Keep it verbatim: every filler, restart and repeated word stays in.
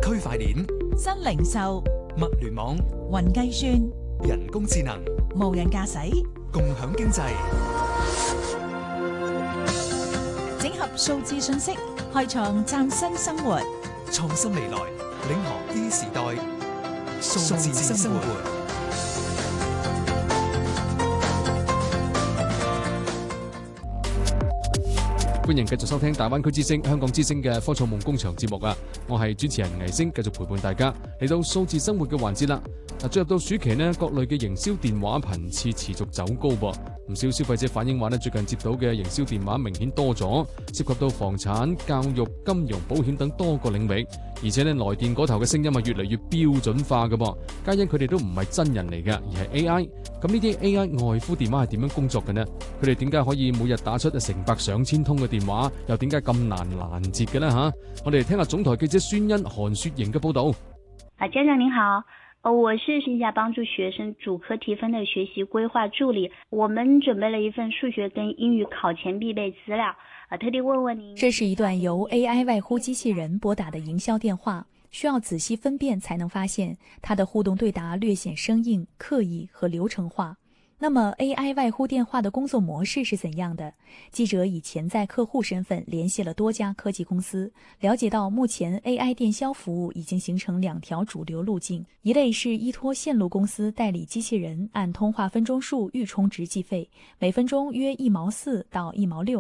區塊鏈、 新零售、 物聯網、 雲計算、 人工智能、 無人駕駛、 共享經濟， 整合數字信息，開創嶄新生活。 創新未來，領航 E 時代，數字生活。 歡迎繼續收聽大灣區之聲、香港之聲嘅科創夢工場節目啊！我係主持人倪星，繼續陪伴大家嚟到數字生活嘅環節啦。嗱，進入到暑期呢，各類嘅營銷電話頻次持續走高噃，唔少消費者反映話呢，最近接到嘅營銷電話明顯多咗，涉及到房產、教育、金融、保險等多個領域，而且呢，來電嗰頭嘅聲音啊越嚟越標準化嘅噃，皆因佢哋都唔係真人嚟嘅，而係 A I。咁呢啲 A I 外呼電話係點樣工作嘅呢？佢哋點解可以每日打出成百上千通嘅電話，又點解咁難攔截嘅呢？吓，我哋聽下總台記者孫欣、韓雪瑩嘅報道。 啊，家長您好。我是線下幫助學生主科提分的學習規劃助理，我們準備了一份數學跟英語考前必備資料，啊，特地問問您。 這是一段由 A I 外呼機器人撥打的營銷電話，需要仔細分辨才能發現它的互動對答略顯生硬、刻意和流程化。那麼 A I 外呼電話的工作模式是怎樣的？記者以潛在客戶身份聯繫了多家科技公司，了解到目前 A I 電銷服務已經形成兩條主流路徑，一類是依託線路公司代理機器人按通話分鐘數預充值計費，每分鐘約一毛四到一毛六。